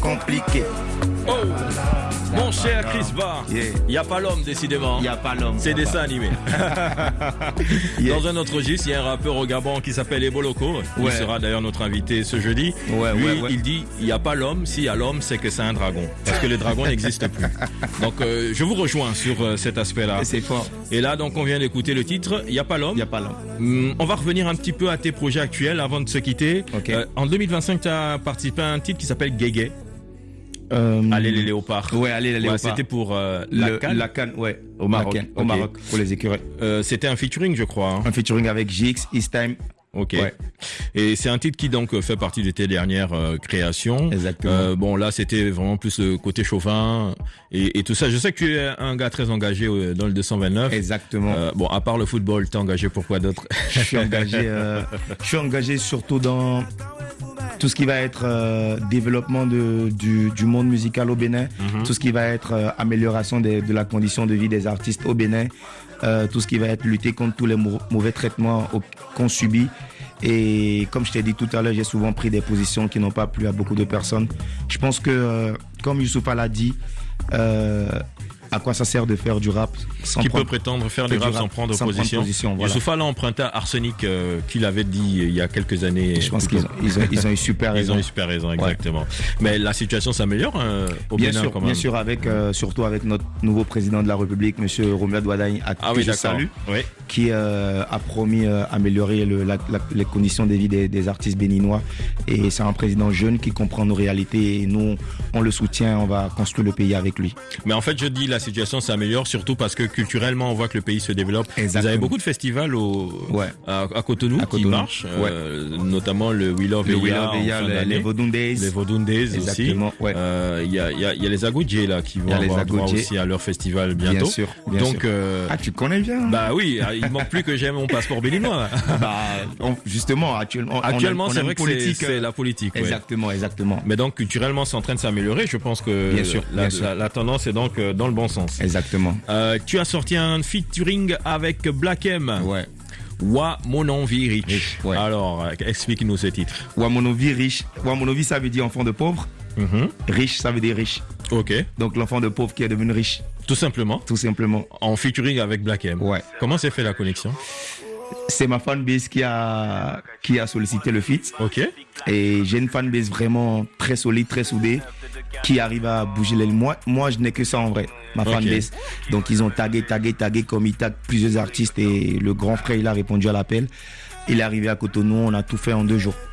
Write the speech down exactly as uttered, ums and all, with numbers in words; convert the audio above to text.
compliqué. Oh, mon cher Chris Barr, il Yeah. n'y a pas l'homme décidément. Il n'y a pas l'homme. C'est papa. dessin animé. Yeah. Dans un autre registre, il y a un rappeur au Gabon qui s'appelle Ebo Loco. Il Ouais. sera d'ailleurs notre invité ce jeudi. Ouais, Lui, ouais, ouais. il dit il n'y a pas l'homme. S'il y a l'homme, c'est que c'est un dragon. Parce que les dragons n'existent plus. Donc, euh, je vous rejoins sur euh, cet aspect-là. C'est fort. Et là, donc, on vient d'écouter le titre Il n'y a pas l'homme. Il n'y a pas l'homme. Hum, On va revenir un petit peu à tes projets actuels avant de se quitter. Ok. Euh, en deux mille vingt-cinq, tu as participé à un titre qui s'appelle Guégué. Euh, Allez les léopards. Ouais, allez les Ouais, léopards. C'était pour euh, la Le- Cannes. La Cannes, ouais. Au Maroc. La Cannes, au Ok. Maroc, pour les écureuils. Euh, C'était un featuring, je crois. hein. Un featuring avec G X, East Time. Ok. Ouais. Et c'est un titre qui donc fait partie de tes dernières euh, créations. Exactement. Euh, bon là c'était vraiment plus le côté chauvin et, et tout ça. Je sais que tu es un gars très engagé euh, dans le deux cent vingt-neuf. Exactement. Euh, bon à part le football, t'es engagé pour quoi d'autre? Je suis engagé, euh, je suis engagé surtout dans tout ce qui va être euh, développement de, du, du monde musical au Bénin, Mhm. tout ce qui va être euh, amélioration des- de la condition de vie des artistes au Bénin, euh, tout ce qui va être lutter contre tous les mau- mauvais traitements au- qu'on subit. Et comme je t'ai dit tout à l'heure, j'ai souvent pris des positions qui n'ont pas plu à beaucoup de personnes. Je pense que, euh, comme Youssoufa l'a dit, euh, à quoi ça sert de faire du rap sans Qui prendre- peut prétendre faire faire du rap du sans rap prendre sans prendre position. position, voilà. Youssoufa l'a emprunté à Arsenic euh, qu'il avait dit il y a quelques années. Je pense qu'ils ont, ils ont, ils ont eu super Ils raison. ont eu super raison, exactement. Mais la situation s'améliore hein, au Bien Bénin sûr, quand même. bien sûr, avec euh, surtout avec notre nouveau président de la République, Monsieur Romuald Ouadagne, à Ah que oui, je d'accord. salue, Oui. qui euh, a promis euh, améliorer le, la, la- les conditions de vie des, des artistes béninois. Et c'est un président jeune qui comprend nos réalités et nous, on le soutient, on va construire le pays avec lui. Mais en fait, je dis la situation s'améliore surtout parce que culturellement, on voit que le pays se développe. Exactement. Vous avez beaucoup de festivals au, Ouais. à, à Cotonou, À qui Cotonou. marchent, euh, notamment le We Love Le Eya We Love en Eya, fin les, d'année. les Vodun Days. Les Vodun Days aussi. Exactement, ouais. Euh, Il y, a, il y, a, il y a les Agodjé là qui vont Il y a les avoir droit Agodjé. aussi à leur festival bientôt. Bien sûr, bien Donc, sûr. euh, Ah, tu connais bien. bah oui, il manque plus que j'aime mon passeport béninois. Bah, on- justement, actuellement, on a- Actuellement, on a c'est une vrai que c'est politique, c'est euh, la politique. ouais. Exactement, exactement. Mais donc culturellement, c'est en train de s'améliorer. Je pense que Bien sûr, la, bien sûr. la- la tendance est donc euh, dans le bon sens. Exactement. Euh, tu as sorti un featuring avec Black M. Ouais. Wa mon envie rich. Rich, ouais. Alors, euh, explique-nous ce titre. Wamonovi riche. Wamonovi, ça veut dire enfant de pauvre. Mhm. Riche, ça veut dire riche. Ok, Donc l'enfant de pauvre qui est devenu riche, tout simplement. tout simplement. En featuring avec Black M. Ouais. Comment s'est fait la connexion? C'est ma fanbase qui a, qui a sollicité le feat. Ok. Et j'ai une fanbase vraiment très solide, très soudée, qui arrive à bouger les lignes. Moi, moi je n'ai que ça en vrai, ma Ok. fanbase. Donc ils ont tagué, tagué, tagué, comme ils taguent plusieurs artistes. Et le grand frère, il a répondu à l'appel. Il est arrivé à Cotonou, on a tout fait en deux jours.